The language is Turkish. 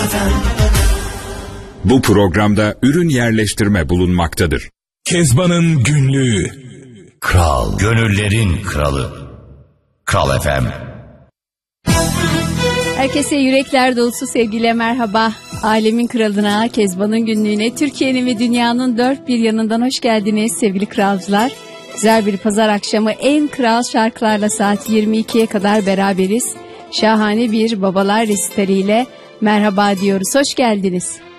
Bu programda ürün yerleştirme bulunmaktadır. Kezban'ın günlüğü. Kral, gönüllerin kralı. Kral FM. Herkese yürekler dolusu sevgiyle merhaba. Alemin kralına, Kezban'ın günlüğüne, Türkiye'nin ve dünyanın dört bir yanından hoş geldiniz sevgili kralcılar. Güzel bir pazar akşamı en kral şarkılarla saat 22'ye kadar beraberiz. Şahane bir babalar resitaliyle merhaba diyoruz. Hoş geldiniz.